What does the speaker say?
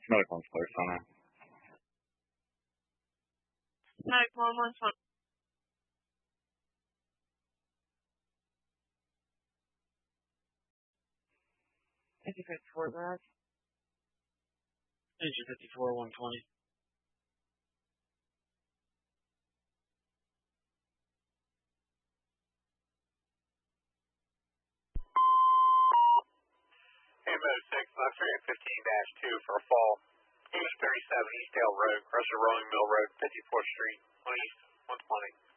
Medical close on that. Medical 120. Engine 54, Garage. Engine 54, 120. Ammo 6, Luxury at 15-2 for a fall. East 37 Eastdale Road, Crusher Rolling Mill Road, 54th Street, on East 120.